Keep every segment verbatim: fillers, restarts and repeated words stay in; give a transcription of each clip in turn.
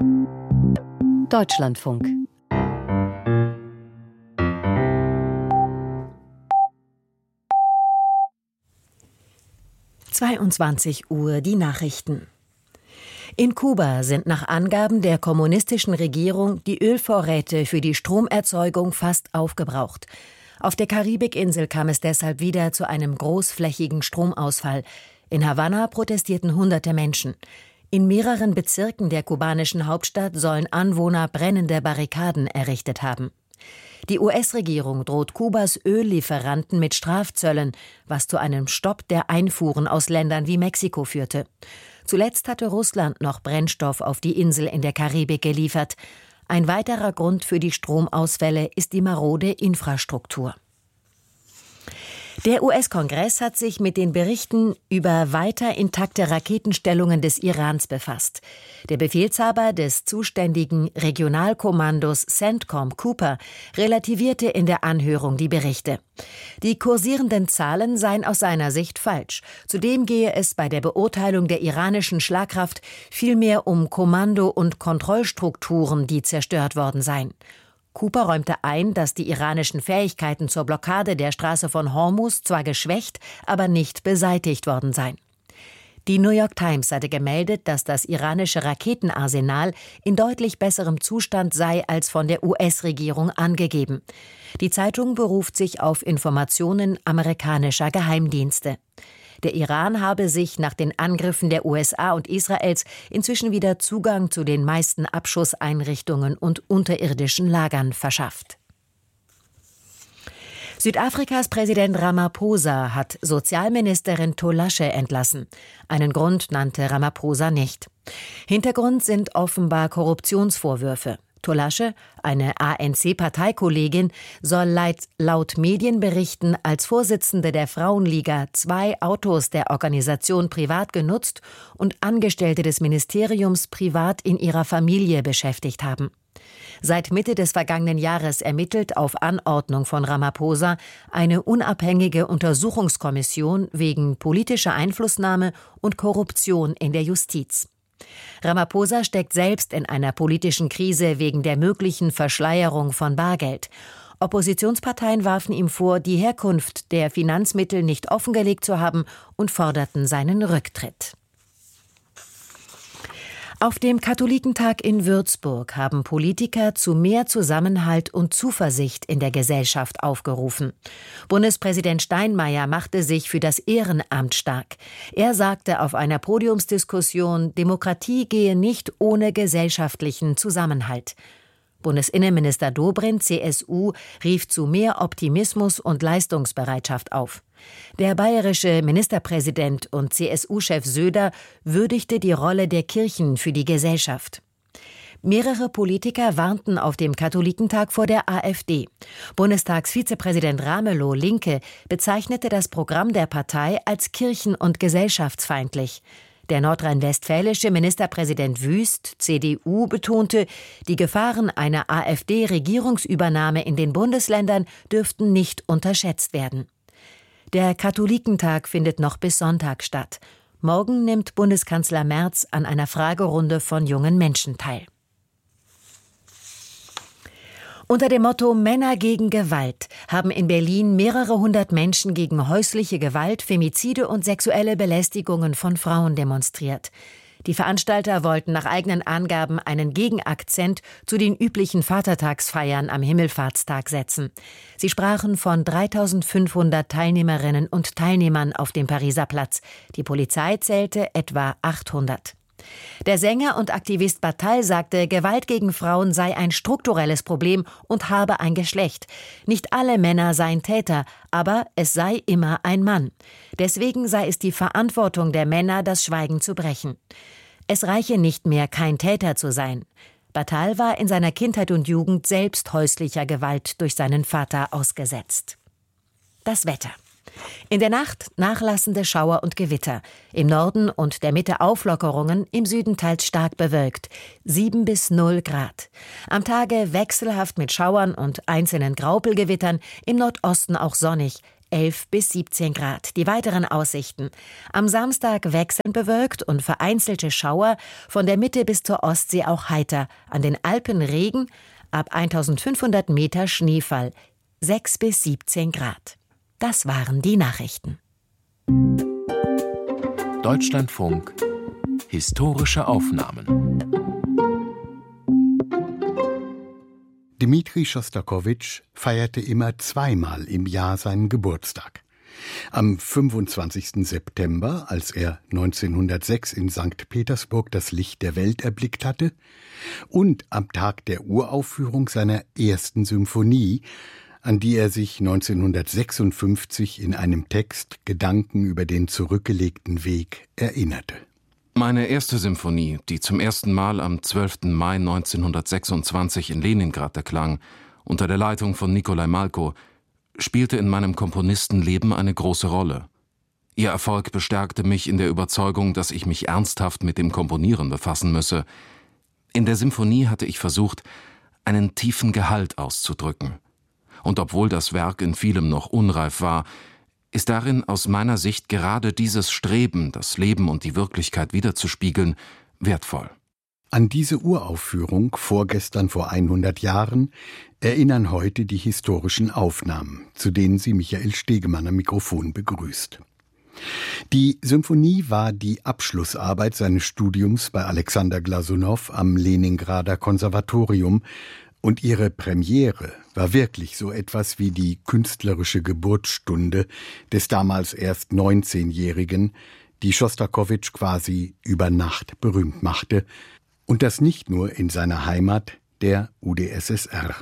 Deutschlandfunk. zweiundzwanzig Uhr die Nachrichten. In Kuba sind nach Angaben der kommunistischen Regierung die Ölvorräte für die Stromerzeugung fast aufgebraucht. Auf der Karibikinsel kam es deshalb wieder zu einem großflächigen Stromausfall. In Havanna protestierten hunderte Menschen. In mehreren Bezirken der kubanischen Hauptstadt sollen Anwohner brennende Barrikaden errichtet haben. Die U S-Regierung droht Kubas Öllieferanten mit Strafzöllen, was zu einem Stopp der Einfuhren aus Ländern wie Mexiko führte. Zuletzt hatte Russland noch Brennstoff auf die Insel in der Karibik geliefert. Ein weiterer Grund für die Stromausfälle ist die marode Infrastruktur. Der U S-Kongress hat sich mit den Berichten über weiter intakte Raketenstellungen des Irans befasst. Der Befehlshaber des zuständigen Regionalkommandos CENTCOM, Cooper, relativierte in der Anhörung die Berichte. Die kursierenden Zahlen seien aus seiner Sicht falsch. Zudem gehe es bei der Beurteilung der iranischen Schlagkraft vielmehr um Kommando- und Kontrollstrukturen, die zerstört worden seien. Cooper räumte ein, dass die iranischen Fähigkeiten zur Blockade der Straße von Hormuz zwar geschwächt, aber nicht beseitigt worden seien. Die New York Times hatte gemeldet, dass das iranische Raketenarsenal in deutlich besserem Zustand sei als von der U S-Regierung angegeben. Die Zeitung beruft sich auf Informationen amerikanischer Geheimdienste. Der Iran habe sich nach den Angriffen der U S A und Israels inzwischen wieder Zugang zu den meisten Abschusseinrichtungen und unterirdischen Lagern verschafft. Südafrikas Präsident Ramaphosa hat Sozialministerin Tolashe entlassen. Einen Grund nannte Ramaphosa nicht. Hintergrund sind offenbar Korruptionsvorwürfe. Tolashe, eine A N C-Parteikollegin, soll laut Medienberichten als Vorsitzende der Frauenliga zwei Autos der Organisation privat genutzt und Angestellte des Ministeriums privat in ihrer Familie beschäftigt haben. Seit Mitte des vergangenen Jahres ermittelt auf Anordnung von Ramaphosa eine unabhängige Untersuchungskommission wegen politischer Einflussnahme und Korruption in der Justiz. Ramaphosa steckt selbst in einer politischen Krise wegen der möglichen Verschleierung von Bargeld. Oppositionsparteien warfen ihm vor, die Herkunft der Finanzmittel nicht offengelegt zu haben und forderten seinen Rücktritt. Auf dem Katholikentag in Würzburg haben Politiker zu mehr Zusammenhalt und Zuversicht in der Gesellschaft aufgerufen. Bundespräsident Steinmeier machte sich für das Ehrenamt stark. Er sagte auf einer Podiumsdiskussion, Demokratie gehe nicht ohne gesellschaftlichen Zusammenhalt. Bundesinnenminister Dobrindt, C S U, rief zu mehr Optimismus und Leistungsbereitschaft auf. Der bayerische Ministerpräsident und C S U-Chef Söder würdigte die Rolle der Kirchen für die Gesellschaft. Mehrere Politiker warnten auf dem Katholikentag vor der AfD. Bundestagsvizepräsident Ramelow, Linke, bezeichnete das Programm der Partei als kirchen- und gesellschaftsfeindlich. Der nordrhein-westfälische Ministerpräsident Wüst, C D U, betonte, die Gefahren einer AfD-Regierungsübernahme in den Bundesländern dürften nicht unterschätzt werden. Der Katholikentag findet noch bis Sonntag statt. Morgen nimmt Bundeskanzler Merz an einer Fragerunde von jungen Menschen teil. Unter dem Motto Männer gegen Gewalt haben in Berlin mehrere hundert Menschen gegen häusliche Gewalt, Femizide und sexuelle Belästigungen von Frauen demonstriert. Die Veranstalter wollten nach eigenen Angaben einen Gegenakzent zu den üblichen Vatertagsfeiern am Himmelfahrtstag setzen. Sie sprachen von dreitausendfünfhundert Teilnehmerinnen und Teilnehmern auf dem Pariser Platz. Die Polizei zählte etwa achthundert. Der Sänger und Aktivist Batal sagte, Gewalt gegen Frauen sei ein strukturelles Problem und habe ein Geschlecht. Nicht alle Männer seien Täter, aber es sei immer ein Mann. Deswegen sei es die Verantwortung der Männer, das Schweigen zu brechen. Es reiche nicht mehr, kein Täter zu sein. Batal war in seiner Kindheit und Jugend selbst häuslicher Gewalt durch seinen Vater ausgesetzt. Das Wetter. In der Nacht nachlassende Schauer und Gewitter. Im Norden und der Mitte Auflockerungen, im Süden teils stark bewölkt. sieben bis null Grad. Am Tage wechselhaft mit Schauern und einzelnen Graupelgewittern, im Nordosten auch sonnig. elf bis siebzehn Grad. Die weiteren Aussichten: Am Samstag wechselnd bewölkt und vereinzelte Schauer, von der Mitte bis zur Ostsee auch heiter. An den Alpen Regen, ab eintausendfünfhundert Meter Schneefall, sechs bis siebzehn Grad. Das waren die Nachrichten. Deutschlandfunk Historische Aufnahmen. Dmitri Schostakowitsch feierte immer zweimal im Jahr seinen Geburtstag. Am fünfundzwanzigsten September, als er neunzehnhundertsechs in Sankt Petersburg das Licht der Welt erblickt hatte, und am Tag der Uraufführung seiner ersten Symphonie, an die er sich neunzehnhundertsechsundfünfzig in einem Text Gedanken über den zurückgelegten Weg erinnerte. Meine erste Symphonie, die zum ersten Mal am zwölften Mai neunzehnhundertsechsundzwanzig in Leningrad erklang, unter der Leitung von Nikolai Malko, spielte in meinem Komponistenleben eine große Rolle. Ihr Erfolg bestärkte mich in der Überzeugung, dass ich mich ernsthaft mit dem Komponieren befassen müsse. In der Symphonie hatte ich versucht, einen tiefen Gehalt auszudrücken. Und obwohl das Werk in vielem noch unreif war, ist darin aus meiner Sicht gerade dieses Streben, das Leben und die Wirklichkeit wiederzuspiegeln, wertvoll. An diese Uraufführung, vorgestern vor hundert Jahren, erinnern heute die historischen Aufnahmen, zu denen sie Michael Stegemann am Mikrofon begrüßt. Die Symphonie war die Abschlussarbeit seines Studiums bei Alexander Glasunow am Leningrader Konservatorium, und ihre Premiere war wirklich so etwas wie die künstlerische Geburtsstunde des damals erst neunzehnjährigen, die Schostakowitsch quasi über Nacht berühmt machte, und das nicht nur in seiner Heimat, der U d S S R.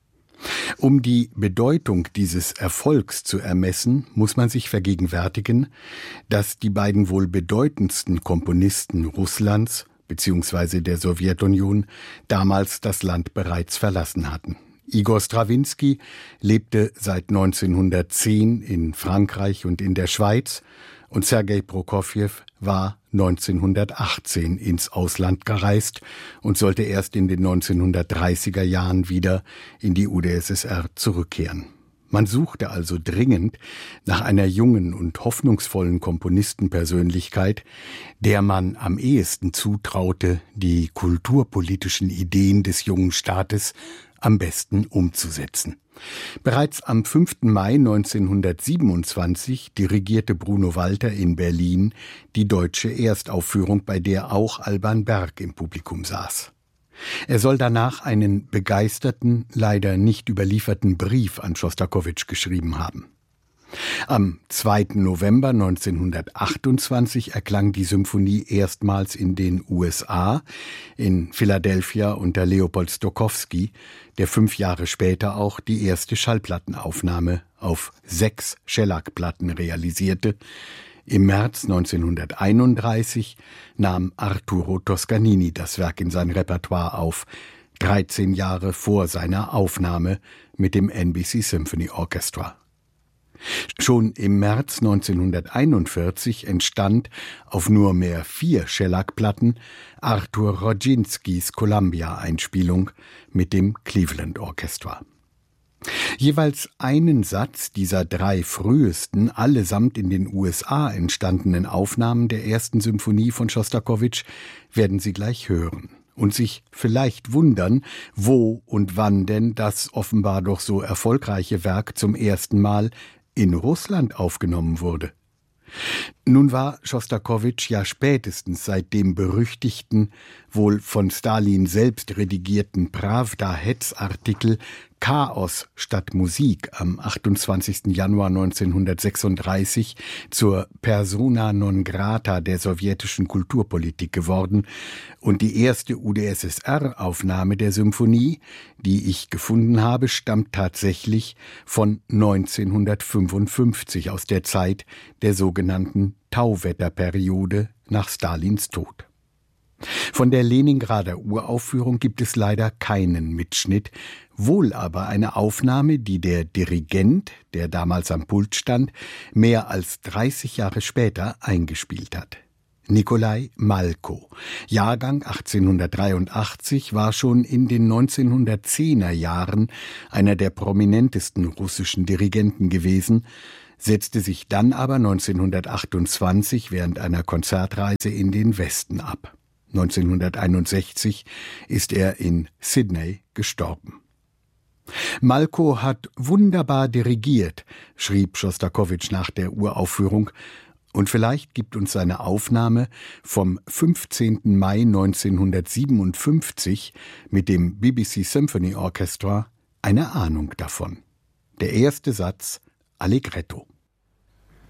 Um die Bedeutung dieses Erfolgs zu ermessen, muss man sich vergegenwärtigen, dass die beiden wohl bedeutendsten Komponisten Russlands bzw. der Sowjetunion damals das Land bereits verlassen hatten. Igor Strawinski lebte seit neunzehnhundertzehn in Frankreich und in der Schweiz und Sergei Prokofjew war neunzehnhundertachtzehn ins Ausland gereist und sollte erst in den neunzehnhundertdreißiger Jahren wieder in die U d S S R zurückkehren. Man suchte also dringend nach einer jungen und hoffnungsvollen Komponistenpersönlichkeit, der man am ehesten zutraute, die kulturpolitischen Ideen des jungen Staates am besten umzusetzen. Bereits am fünften Mai neunzehnhundertsiebenundzwanzig dirigierte Bruno Walter in Berlin die deutsche Erstaufführung, bei der auch Alban Berg im Publikum saß. Er soll danach einen begeisterten, leider nicht überlieferten Brief an Schostakowitsch geschrieben haben. Am zweiten November neunzehnhundertachtundzwanzig erklang die Symphonie erstmals in den U S A, in Philadelphia unter Leopold Stokowski, der fünf Jahre später auch die erste Schallplattenaufnahme auf sechs Schellackplatten realisierte. Im März neunzehnhunderteinunddreißig nahm Arturo Toscanini das Werk in sein Repertoire auf, dreizehn Jahre vor seiner Aufnahme mit dem N B C Symphony Orchestra. Schon im März neunzehnhunderteinundvierzig entstand auf nur mehr vier Schellackplatten Artur Rodzinskis Columbia-Einspielung mit dem Cleveland Orchestra. Jeweils einen Satz dieser drei frühesten, allesamt in den U S A entstandenen Aufnahmen der ersten Symphonie von Schostakowitsch werden Sie gleich hören und sich vielleicht wundern, wo und wann denn das offenbar doch so erfolgreiche Werk zum ersten Mal in Russland aufgenommen wurde. Nun war Schostakowitsch ja spätestens seit dem berüchtigten, wohl von Stalin selbst redigierten Pravda-Hetz-Artikel Chaos statt Musik am achtundzwanzigsten Januar neunzehnhundertsechsunddreißig zur Persona non grata der sowjetischen Kulturpolitik geworden und die erste U d S S R-Aufnahme der Symphonie, die ich gefunden habe, stammt tatsächlich von neunzehnhundertfünfundfünfzig aus der Zeit der sogenannten Tauwetterperiode nach Stalins Tod. Von der Leningrader Uraufführung gibt es leider keinen Mitschnitt, wohl aber eine Aufnahme, die der Dirigent, der damals am Pult stand, mehr als dreißig Jahre später eingespielt hat. Nikolai Malko, Jahrgang achtzehnhundertdreiundachtzig, war schon in den neunzehnhundertzehner Jahren einer der prominentesten russischen Dirigenten gewesen, setzte sich dann aber neunzehnhundertachtundzwanzig während einer Konzertreise in den Westen ab. neunzehnhunderteinundsechzig ist er in Sydney gestorben. Malko hat wunderbar dirigiert, schrieb Schostakowitsch nach der Uraufführung, und vielleicht gibt uns seine Aufnahme vom fünfzehnten Mai neunzehnhundertsiebenundfünfzig mit dem B B C Symphony Orchestra eine Ahnung davon. Der erste Satz Allegretto.